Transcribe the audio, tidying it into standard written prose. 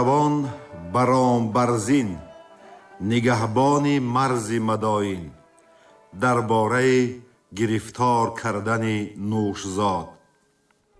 جوان برامبرزین نگهبان مرز مدائن درباره گرفتار کردن نوشزاد.